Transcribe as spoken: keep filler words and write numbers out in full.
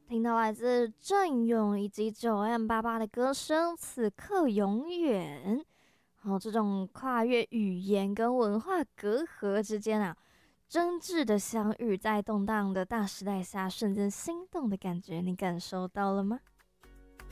听到来自郑勇以及九 M 八八的歌声，此刻永远。好、哦，这种跨越语言跟文化隔阂之间啊，真挚的相遇，在动荡的大时代下，瞬间心动的感觉，你感受到了吗？